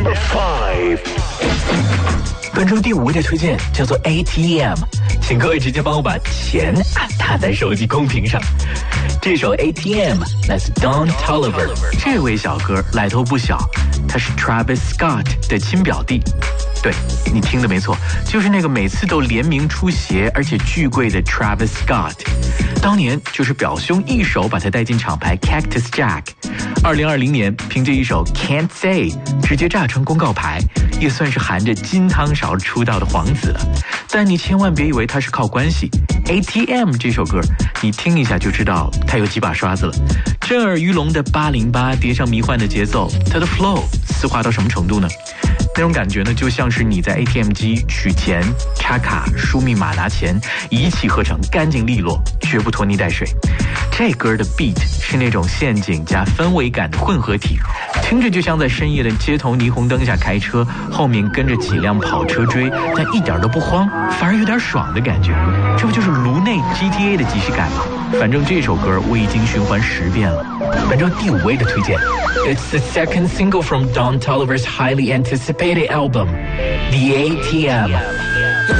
Number 5。本周第5位的推荐叫做 ATM， 请各位直接帮我把钱打在手机公屏上。这首 ATM 来自 Don Toliver， 这位小哥来头不小，他是 Travis Scott 的亲表弟。对，你听的没错，就是那个每次都联名出鞋而且巨贵的 Travis Scott。当年就是表兄一手把他带进厂牌 Cactus Jack。2020年凭着一首 Can't Say 直接炸成公告牌，也算是含着金汤勺出道的皇子了。但你千万别以为他是靠关系。ATM 这首歌你听一下就知道他有几把刷子了。震耳欲聋的808叠上迷幻的节奏，他的 flow 丝滑到什么程度呢？那种感觉呢，就像是你在 ATM 机取钱、插卡、输密码拿钱，一气呵成，干净利落，绝不拖泥带水。这歌的 beat 是那种陷阱加氛围感的混合体，听着就像在深夜的街头霓虹灯下开车，后面跟着几辆跑车追，但一点都不慌，反而有点爽的感觉。这不就是颅内 GTA 的即视感吗？反正这首歌我已经循环10遍了。本周第5位的推荐 ，It's the second single from Don Toliver's highly anticipated album, The ATM.